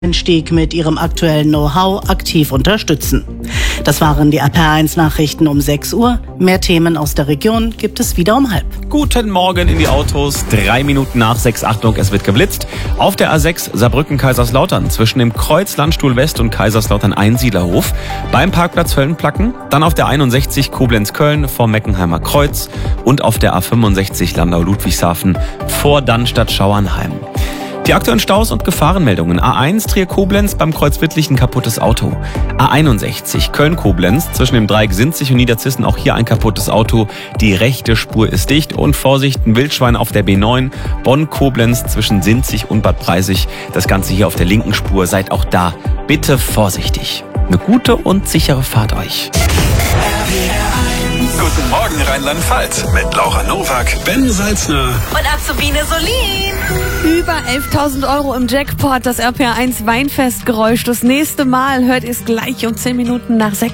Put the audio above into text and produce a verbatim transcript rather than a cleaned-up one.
Stieg mit ihrem aktuellen Know-how aktiv unterstützen. Das waren die R P R eins Nachrichten um sechs Uhr. Mehr Themen aus der Region gibt es wieder um halb. Guten Morgen in die Autos. Drei Minuten nach sechs. Achtung, es wird geblitzt. Auf der A sechs Saarbrücken-Kaiserslautern zwischen dem Kreuz Landstuhl West und Kaiserslautern-Einsiedlerhof beim Parkplatz Höllenplacken. Dann auf der einundsechzig Koblenz-Köln vor Meckenheimer Kreuz und auf der A fünfundsechzig Landau-Ludwigshafen vor Dannstatt-Schauernheim. Die aktuellen Staus und Gefahrenmeldungen. A eins Trier-Koblenz beim Kreuz Wittlich ein kaputtes Auto. A einundsechzig Köln-Koblenz zwischen dem Dreieck Sinzig und Niederzissen auch hier ein kaputtes Auto. Die rechte Spur ist dicht und Vorsicht, ein Wildschwein auf der B neun. Bonn-Koblenz zwischen Sinzig und Bad Breisig. Das Ganze hier auf der linken Spur. Seid auch da bitte vorsichtig. Eine gute und sichere Fahrt euch. Guten Morgen Rheinland-Pfalz mit Laura Nowak, Ben Salzner und Azubine Solin. Über elftausend Euro im Jackpot, das R P R eins Weinfestgeräusch. Das nächste Mal hört ihr es gleich um zehn Minuten nach sechs.